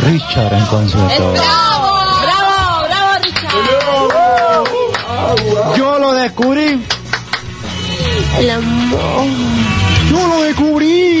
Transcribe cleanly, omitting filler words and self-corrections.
Richard en concierto. ¡Bravo! ¡Bravo! ¡Bravo, Richard! Yo lo descubrí. El amor. Yo lo descubrí.